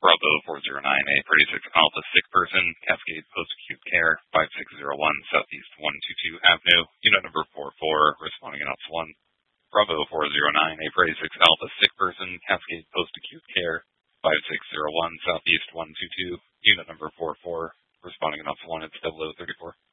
Bravo 409A, 36 Alpha, sick person, Cascade Post-Acute Care, 5601 Southeast 122 Avenue, unit number 44, responding announce 1. Bravo 409A, 36 Alpha, sick person, Cascade Post-Acute Care, 5601 Southeast 122, unit number 44, responding announce 1, it's 0034.